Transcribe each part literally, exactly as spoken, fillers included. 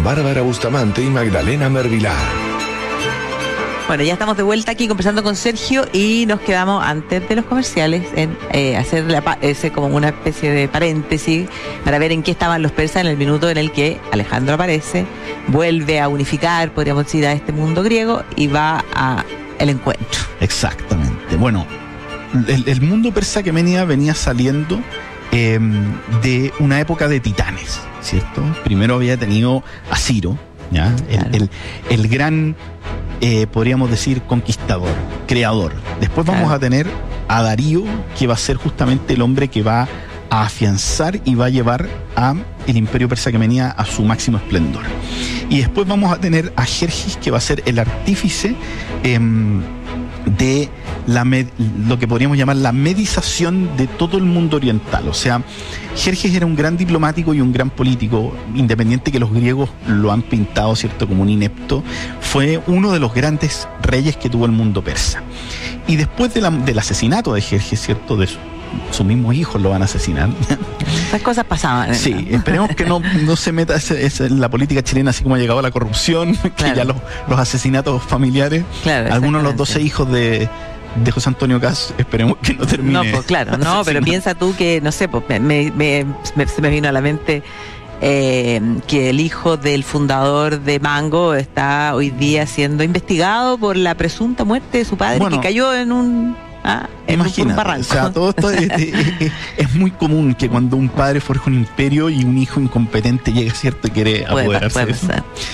Bárbara Bustamante y Magdalena Mervilá. Bueno, ya estamos de vuelta aquí conversando con Sergio y nos quedamos antes de los comerciales en eh, hacer la, ese como una especie de paréntesis para ver en qué estaban los persas en el minuto en el que Alejandro aparece, vuelve a unificar, podríamos decir, a este mundo griego y va a el encuentro. Exactamente. Bueno, el, el mundo persa aqueménida venía saliendo eh, de una época de titanes, ¿cierto? Primero había tenido a Ciro, ¿ya? Claro. El, el, el gran... Eh, podríamos decir conquistador, creador. Después vamos claro. a tener a Darío, que va a ser justamente el hombre que va a afianzar y va a llevar a el imperio persa aquemenida a su máximo esplendor. Y después vamos a tener a Jerjes, que va a ser el artífice eh, de la med- lo que podríamos llamar la medización de todo el mundo oriental. O sea, Jerjes era un gran diplomático y un gran político, independiente que los griegos lo han pintado, ¿cierto?, como un inepto. Fue uno de los grandes reyes que tuvo el mundo persa. Y después de la, del asesinato de Jerjes, ¿cierto?, de su, sus mismos hijos lo van a asesinar. Esas cosas pasaban. Sí, ¿no? esperemos que no, no se meta ese, ese, en la política chilena, así como ha llegado la corrupción, que claro. ya los, los asesinatos familiares, claro, algunos de los doce hijos de, de José Antonio Caz, esperemos que no termine. No, pues claro, no, pero piensa tú que, no sé, pues me, me, me, me, se me vino a la mente eh, que el hijo del fundador de Mango está hoy día siendo investigado por la presunta muerte de su padre, bueno, que cayó en un... Ah, imagina, un barranco. O sea, todo esto es, es, es, es muy común que cuando un padre forja un imperio y un hijo incompetente llega, ¿cierto?, y quiere puede, apoderarse puede de eso.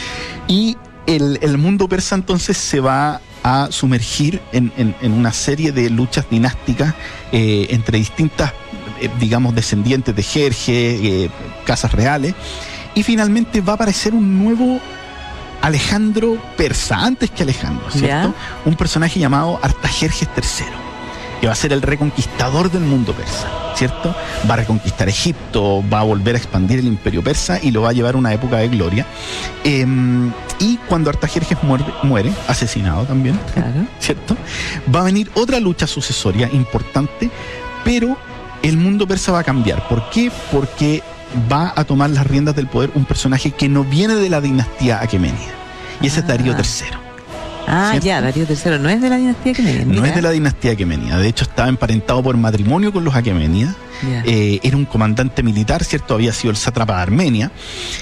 Y el, el mundo persa entonces se va a sumergir en, en, en una serie de luchas dinásticas eh, entre distintas, eh, digamos, descendientes de Jerjes, eh, casas reales, y finalmente va a aparecer un nuevo Alejandro persa, antes que Alejandro, ¿cierto? ¿Ya? Un personaje llamado Artajerjes tercero, que va a ser el reconquistador del mundo persa, ¿cierto? Va a reconquistar Egipto, va a volver a expandir el imperio persa y lo va a llevar a una época de gloria. Eh, y cuando Artajerjes muere, muere, asesinado también, claro. ¿cierto?, va a venir otra lucha sucesoria importante, pero el mundo persa va a cambiar. ¿Por qué? Porque va a tomar las riendas del poder un personaje que no viene de la dinastía aquemenida, y ese ah. es Darío tercero. Ah, ¿cierto? Ya, Darío tercero no es de la dinastía aquemenida. No es de la dinastía aquemenida, de hecho estaba emparentado por matrimonio con los aqueménidas, yeah. eh, era un comandante militar, ¿cierto? Había sido el sátrapa de Armenia,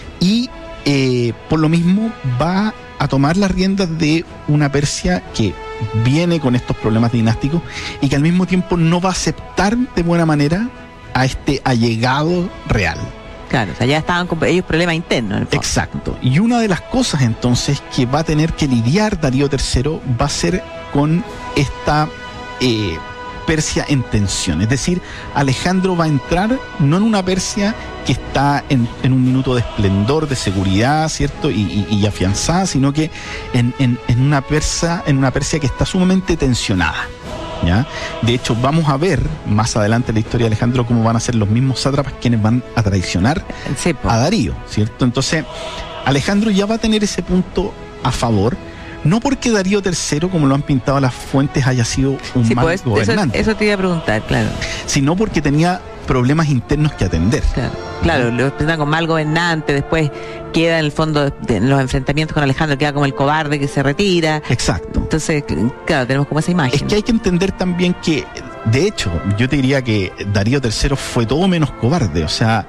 y eh, por lo mismo va a tomar las riendas de una Persia que viene con estos problemas dinásticos y que al mismo tiempo no va a aceptar de buena manera a este allegado real. Claro, o sea, ya estaban con ellos problemas internos. En el fondo. Exacto. Y una de las cosas entonces que va a tener que lidiar Darío tercero va a ser con esta eh, Persia en tensión. Es decir, Alejandro va a entrar no en una Persia que está en, en un minuto de esplendor, de seguridad, ¿cierto? Y, y, y afianzada, sino que en, en, en, una Persa, en una Persia que está sumamente tensionada. ¿Ya? De hecho, vamos a ver más adelante en la historia de Alejandro cómo van a ser los mismos sátrapas quienes van a traicionar sí, a Darío, ¿cierto? Entonces, Alejandro ya va a tener ese punto a favor, no porque Darío tercero, como lo han pintado las fuentes, haya sido un sí, mal pues, gobernante. Eso, eso te iba a preguntar, claro. Sino porque tenía problemas internos que atender. Claro, claro, lo presentan con mal gobernante, después queda en el fondo de, en los enfrentamientos con Alejandro, queda como el cobarde que se retira. Exacto. Entonces, claro, tenemos como esa imagen. Es que hay que entender también que, de hecho, yo te diría que Darío tercero fue todo menos cobarde. O sea,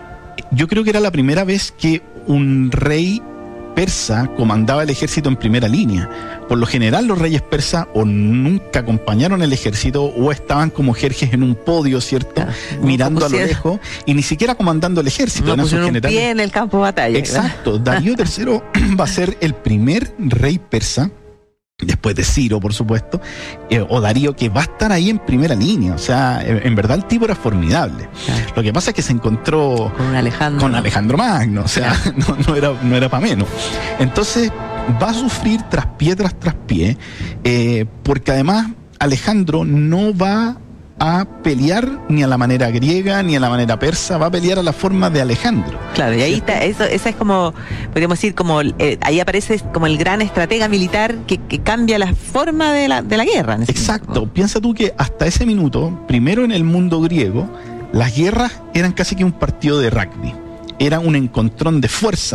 yo creo que era la primera vez que un rey persa comandaba el ejército en primera línea. Por lo general los reyes persas o nunca acompañaron el ejército o estaban como Jerjes en un podio, ¿cierto? Claro, mirando a lo lejos y ni siquiera comandando el ejército. No pusieron un pie en el campo de batalla. Exacto. Darío tercero va a ser el primer rey persa, después de Ciro, por supuesto, eh, o Darío, que va a estar ahí en primera línea. O sea, en verdad el tipo era formidable. Claro. Lo que pasa es que se encontró con Alejandro, con Alejandro Magno, o sea, claro. no, no era, no era para menos. Entonces va a sufrir tras pie tras tras pie, eh, porque además Alejandro no va a pelear ni a la manera griega ni a la manera persa, va a pelear a la forma de Alejandro. Claro, y ahí ¿cierto? Está, eso, esa es como, podríamos decir, como eh, ahí aparece como el gran estratega militar que, que cambia la forma de la, de la guerra. Exacto, momento. Piensa tú que hasta ese minuto, primero en el mundo griego, las guerras eran casi que un partido de rugby, era un encontrón de fuerza.